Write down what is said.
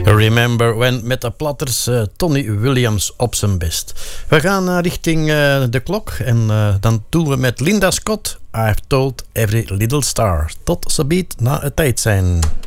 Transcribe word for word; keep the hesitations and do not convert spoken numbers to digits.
Remember When met de Platters, uh, Tony Williams op zijn best. We gaan uh, richting uh, de klok en uh, dan doen we met Linda Scott, I've Told Every Little Star. Tot zo biedt na het tijd zijn.